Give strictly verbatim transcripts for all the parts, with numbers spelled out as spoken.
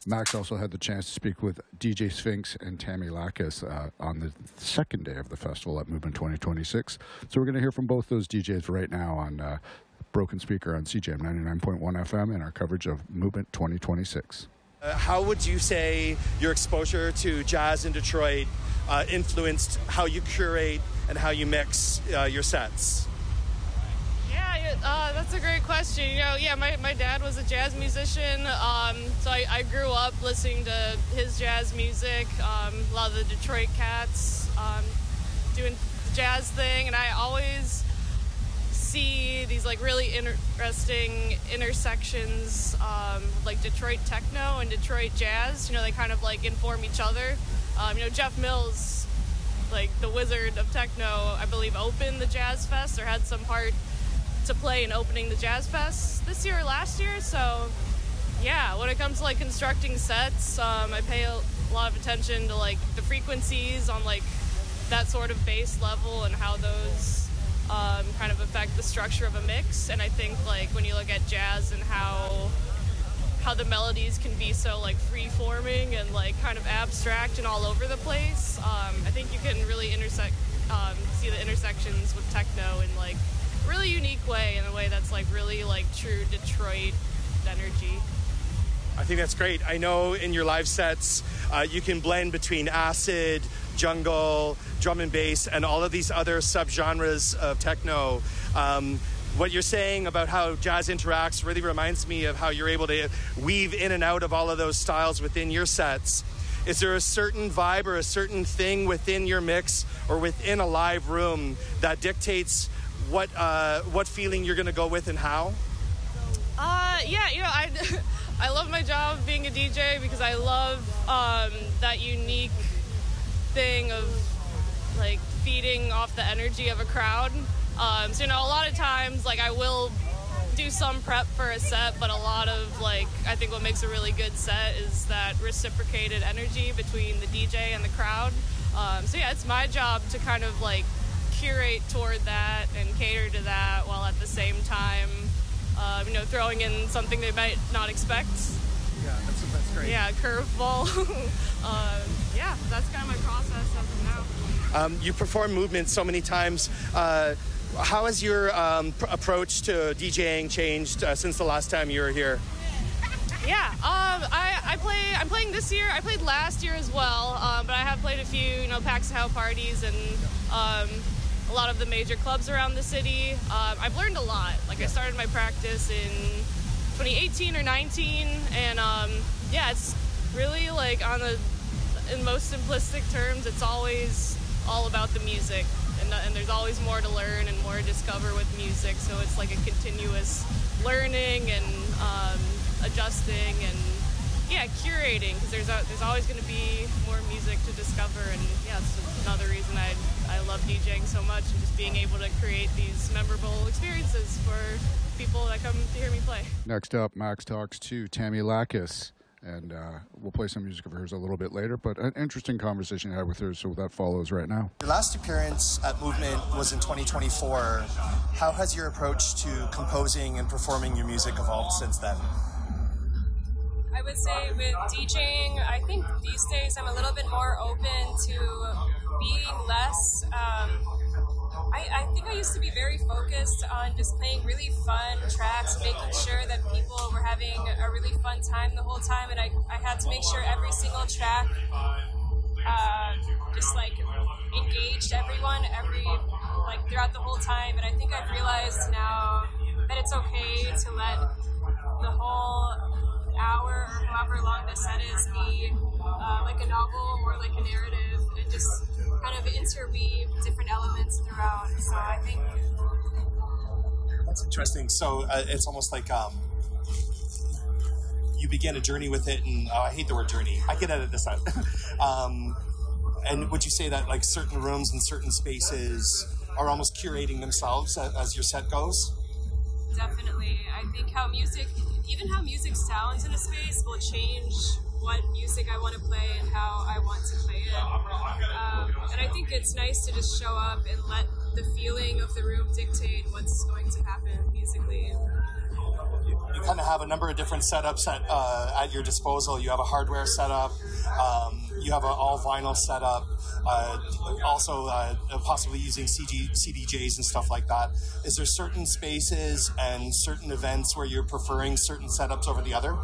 Max also had the chance to speak with D J Sphinx and Tammy Lackas uh, on the second day of the festival at Movement twenty twenty-six. So we're going to hear from both those D Js right now on uh, Broken Speaker on C J M ninety-nine point one F M in our coverage of Movement twenty twenty-six. Uh, how would you say your exposure to jazz in Detroit uh, influenced how you curate and how you mix uh, your sets? Yeah, uh, that's a great question. You know, yeah, my, my dad was a jazz musician, um, so I, I grew up listening to his jazz music, um, a lot of the Detroit cats um, doing the jazz thing, and I always see these like really interesting intersections, um, like Detroit techno and Detroit jazz. You know, they kind of like inform each other. Um, you know, Jeff Mills, like the wizard of techno, I believe opened the Jazz Fest or had some part to play in opening the Jazz Fest this year or last year. So yeah, when it comes to like constructing sets, um, I pay a lot of attention to like the frequencies on like that sort of bass level and how those Um, kind of affect the structure of a mix. And I think like when you look at jazz and how how the melodies can be so like free forming and like kind of abstract and all over the place, um, I think you can really intersect um, see the intersections with techno in like a really unique way, in a way that's like really like true Detroit energy. I think that's great. I know in your live sets uh, you can blend between acid, jungle, drum and bass, and all of these other subgenres of techno. Um, what you're saying about how jazz interacts really reminds me of how you're able to weave in and out of all of those styles within your sets. Is there a certain vibe or a certain thing within your mix or within a live room that dictates what uh, what feeling you're going to go with and how? Uh, yeah, you know, I, I love my job being a D J because I love um, that unique thing of like feeding off the energy of a crowd. Um, so, you know, a lot of times, like, I will do some prep for a set, but a lot of, like, I think what makes a really good set is that reciprocated energy between the D J and the crowd. Um, so, yeah, it's my job to kind of, like, curate toward that and cater to that while at the same time, uh, you know, throwing in something they might not expect. Yeah, that's, that's great. Yeah, curveball. uh, yeah, that's kind of my process as of now. Um, you perform Movement so many times. Uh, how has your um, pr- approach to DJing changed uh, since the last time you were here? Yeah, um, I, I play. I'm playing this year. I played last year as well, um, but I have played a few, you know, Pax How parties and um, a lot of the major clubs around the city. Um, I've learned a lot. Like, I started my practice in twenty eighteen or nineteen, and um, yeah, it's really like on the in most simplistic terms, it's always all about the music, and, and there's always more to learn and more to discover with music. So it's like a continuous learning and um, adjusting and yeah, curating, because there's a, there's always going to be more music to discover. And yeah, it's another reason I I love DJing so much, and just being able to create these memorable experiences for people that come to hear me play. Next up, Max talks to Tammy Lackas, and uh, we'll play some music of hers a little bit later, but an interesting conversation I had with her, so that follows right now. Your last appearance at Movement was in twenty twenty-four. How has your approach to composing and performing your music evolved since then? I would say with DJing, I think these days I'm a little bit more open to being less... Um, I, I think I used to be very focused on just playing really fun tracks and making sure that people were having a really fun time the whole time, and I, I had to make sure every single track uh, just like engaged everyone every like throughout the whole time. And I think I've realized now that it's okay to let the whole hour or however long the set is be uh, like a novel or like a narrative, and just kind of interweave different elements throughout. So I think that's interesting. So uh, it's almost like um, you begin a journey with it, and oh, I hate the word journey. I can edit this out. um, and would you say that like certain rooms and certain spaces are almost curating themselves as, as your set goes? Definitely. I think how music, even how music sounds in a space, will change what music I want to play and how I want to play it. Um, and I think it's nice to just show up and let the feeling of the room dictate what's going to happen musically. you, you kind of have a number of different setups at uh, at your disposal. You have a hardware setup, um, you have an all vinyl setup, uh, also uh, possibly using C D, C D Js and stuff like that. Is there certain spaces and certain events where you're preferring certain setups over the other?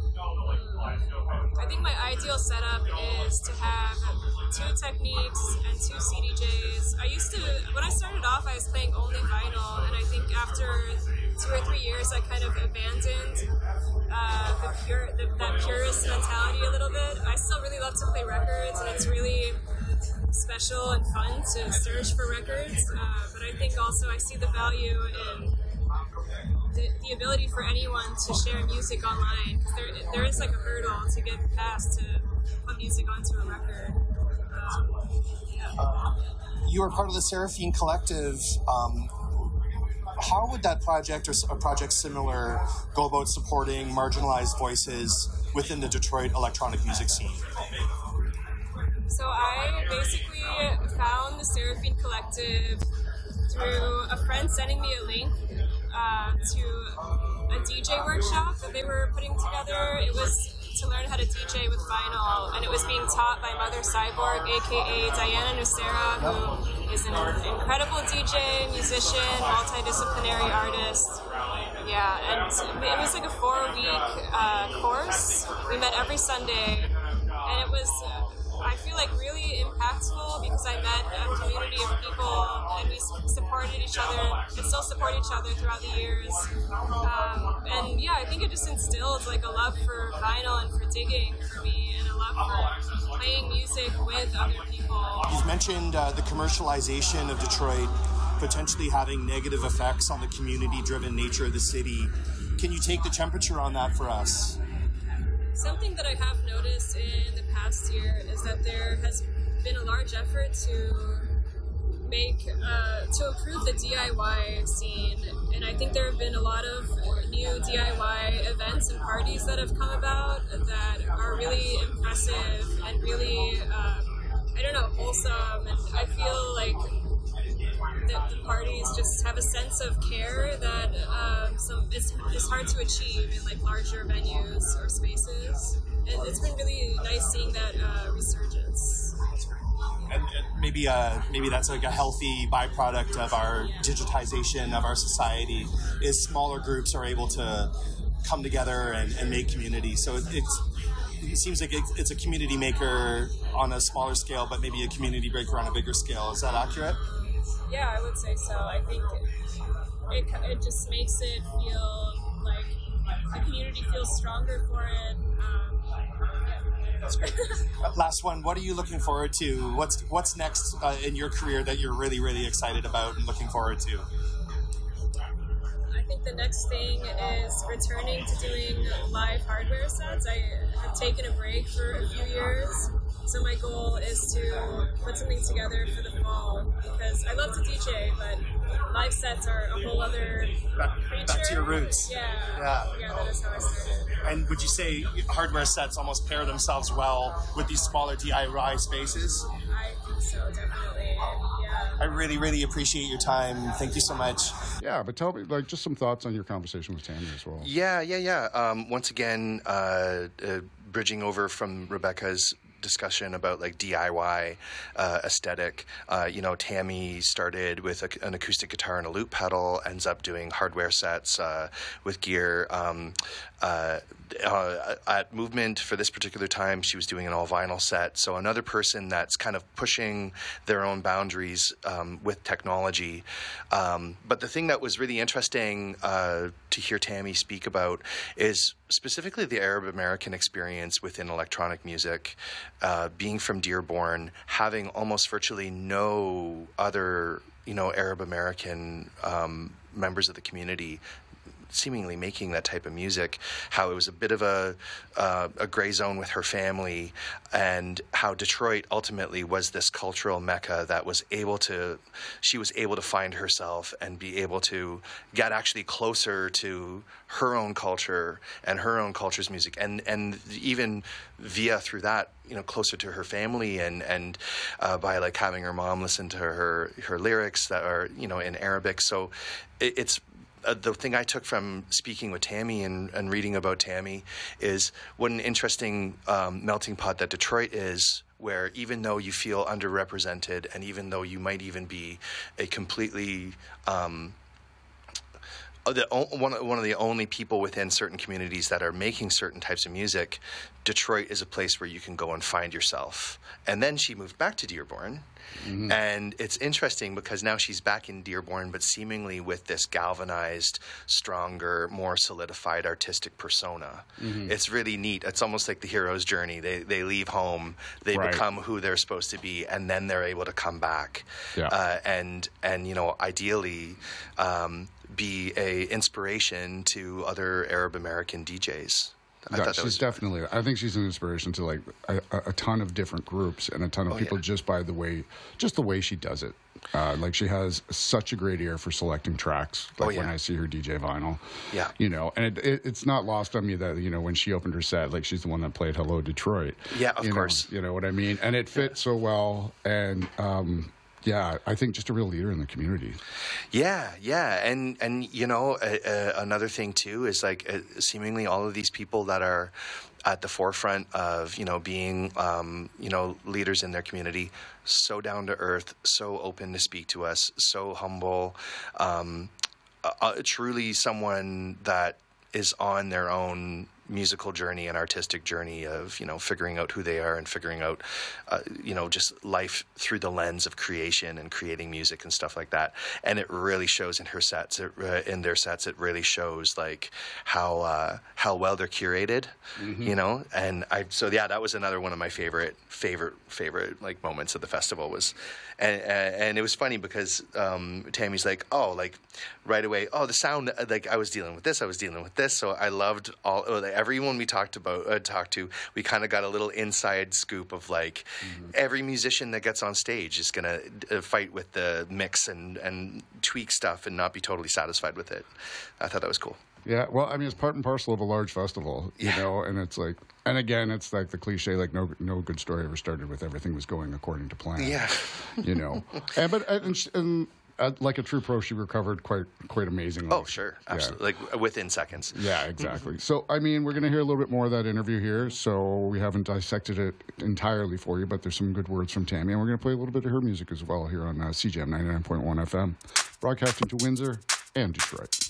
I think my ideal setup is to have two Techniques and two C D Js. I used to, when I started off, I was playing only vinyl, and I think after two or three years, I kind of abandoned uh, the pure, the, that purist mentality a little bit. I still really love to play records, and it's really special and fun to search for records, uh, but I think also I see the value in The, the ability for anyone to share music online, because there, there is like a hurdle to get past to put music onto a record. Um, yeah. Uh, you are part of the Seraphine Collective. Um, how would that project or a project similar go about supporting marginalized voices within the Detroit electronic music scene? So I basically found the Seraphine Collective through a friend sending me a link Uh, to a D J workshop that they were putting together. It was to learn how to D J with vinyl, and it was being taught by Mother Cyborg, aka Diana Nucera, who is an incredible D J, musician, multidisciplinary artist. Yeah, and it was like a four-week uh, course. We met every Sunday, and it was, uh, I feel like, really impactful because I met a community of people, and we supported each other and still support each other throughout the years. Um, and yeah, I think it just instilled like a love for vinyl and for digging for me, and a love for playing music with other people. You've mentioned uh, the commercialization of Detroit potentially having negative effects on the community-driven nature of the city. Can you take the temperature on that for us? Something that I have noticed in the past year is that there has been a large effort to make, uh, to improve the D I Y scene. And I think there have been a lot of new D I Y events and parties that have come about that are really impressive and really, uh, I don't know, wholesome. And I feel like that the parties just have a sense of care that um, some it's, it's hard to achieve in like larger venues or spaces. It, it's been really nice seeing that uh, resurgence. And, and maybe uh, maybe that's like a healthy byproduct of our digitization of our society, is smaller groups are able to come together and, and make community. So it, it's it seems like it's, it's a community maker on a smaller scale, but maybe a community breaker on a bigger scale. Is that accurate? Yeah, I would say so. I think it, it just makes it feel like the community feels stronger for it. Um, yeah. That's great. Last one. What are you looking forward to? What's what's next uh, in your career that you're really, really excited about and looking forward to? I think the next thing is returning to doing live hardware sets. I have taken a break for a few years. So my goal is to put something together for the fall, because I love to D J, but live sets are a whole other creature. Back to your roots. Yeah. Yeah. Yeah, that is how I started. And would you say hardware sets almost pair themselves well with these smaller D I Y spaces? I think so, definitely. Yeah. I really, really appreciate your time. Thank you so much. Yeah, but tell me, like, just some thoughts on your conversation with Tammy as well. Yeah, yeah, yeah. Um, once again, uh, uh, bridging over from Rebecca's discussion about like D I Y uh, aesthetic. Uh, you know, Tammy started with a, an acoustic guitar and a loop pedal, ends up doing hardware sets uh, with gear. Um, uh, uh, at Movement, for this particular time, she was doing an all vinyl set. So another person that's kind of pushing their own boundaries um, with technology. Um, but the thing that was really interesting uh, to hear Tammy speak about is specifically the Arab American experience within electronic music. Uh, being from Dearborn, having almost virtually no other, you know, Arab American um, members of the community seemingly making that type of music, how it was a bit of a uh, a gray zone with her family, and how Detroit ultimately was this cultural mecca that was able to, she was able to find herself and be able to get actually closer to her own culture and her own culture's music, and and even via through that, you know, closer to her family, and and uh, by like having her mom listen to her her lyrics that are, you know, in Arabic. So it, it's uh, the thing I took from speaking with Tammy and, and reading about Tammy is what an interesting um, melting pot that Detroit is, where even though you feel underrepresented and even though you might even be a completely um, the, one, one of the only people within certain communities that are making certain types of music, Detroit is a place where you can go and find yourself. And then she moved back to Dearborn. Mm-hmm. And it's interesting because now she's back in Dearborn, but seemingly with this galvanized, stronger, more solidified artistic persona. Mm-hmm. It's really neat. It's almost like the hero's journey. They they leave home, they right. become who they're supposed to be, and then they're able to come back. Yeah. Uh, and and you know, ideally, um, be a inspiration to other Arab American D Js. I yeah, thought that she's was definitely. I think she's an inspiration to like a, a ton of different groups and a ton of oh, people yeah. just by the way, just the way she does it. Uh, like she has such a great ear for selecting tracks. Like oh, yeah. when I see her D J vinyl, yeah, you know, and it, it, it's not lost on me that you know when she opened her set, like she's the one that played "Hello Detroit." Yeah, of you course. Know, you know what I mean, and it fit so well and. um Yeah, I think just a real leader in the community. Yeah, yeah, and and you know uh, uh, another thing too is like uh, seemingly all of these people that are at the forefront of you know being um, you know leaders in their community, so down to earth, so open to speak to us, so humble, um, uh, uh, truly someone that is on their own musical journey and artistic journey of you know figuring out who they are and figuring out uh, you know just life through the lens of creation and creating music and stuff like that. And it really shows in her sets it, uh, in their sets it really shows like how uh, how well they're curated. Mm-hmm. you know and I so yeah that was another one of my favorite favorite favorite like moments of the festival was and and it was funny because um, Tammy's like oh like right away oh the sound like I was dealing with this I was dealing with this so I loved all oh, like, everyone we talked about uh, talked to we kind of got a little inside scoop of like mm-hmm. every musician that gets on stage is gonna uh, fight with the mix and and tweak stuff and not be totally satisfied with it. I thought that was cool. Yeah, well, I mean, it's part and parcel of a large festival, you yeah. know, and it's like, and again, it's like the cliche, like no, no good story ever started with everything was going according to plan. Yeah, you know, and but and, and uh, like a true pro, she recovered quite quite amazingly. Oh, sure, absolutely, yeah. like within seconds. Yeah, exactly. So, I mean, we're going to hear a little bit more of that interview here. So we haven't dissected it entirely for you, but there's some good words from Tammy, and we're going to play a little bit of her music as well here on uh, C J M ninety-nine point one F M, broadcasting to Windsor and Detroit.